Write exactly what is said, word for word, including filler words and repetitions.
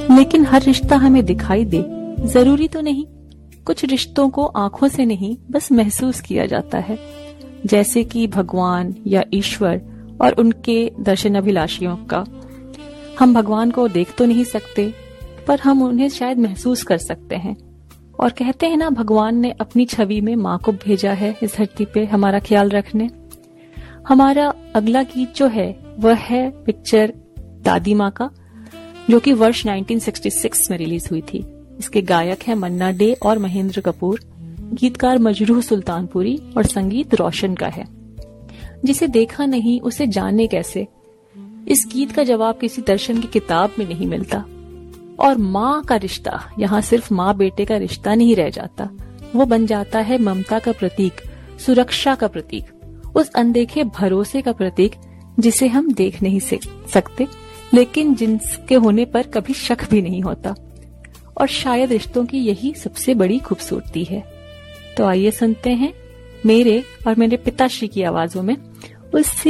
लेकिन हर रिश्ता हमें दिखाई दे जरूरी तो नहीं। कुछ रिश्तों को आंखों से नहीं बस महसूस किया जाता है, जैसे कि भगवान या ईश्वर और उनके दर्शनाभिलाषियों का। हम भगवान को देख तो नहीं सकते, पर हम उन्हें शायद महसूस कर सकते हैं। और कहते हैं ना, भगवान ने अपनी छवि में माँ को भेजा है इस धरती पे हमारा ख्याल रखने। हमारा अगला गीत जो है वह है पिक्चर दादी माँ का, जो कि वर्ष उन्नीस सौ छियासठ में रिलीज हुई थी। इसके गायक हैं मन्ना डे और महेंद्र कपूर, गीतकार मजरूह सुल्तानपुरी और संगीत रोशन का है। जिसे देखा नहीं उसे जाने कैसे, इस गीत का जवाब किसी दर्शन की किताब में नहीं मिलता। और माँ का रिश्ता यहाँ सिर्फ माँ बेटे का रिश्ता नहीं रह जाता, वो बन जाता है ममता का प्रतीक, सुरक्षा का प्रतीक, उस अनदेखे भरोसे का प्रतीक जिसे हम देख नहीं सकते, लेकिन जिनके होने पर कभी शक भी नहीं होता। और शायद रिश्तों की यही सबसे बड़ी खूबसूरती है। तो आइए सुनते हैं मेरे और मेरे पिताश्री की आवाजों में उस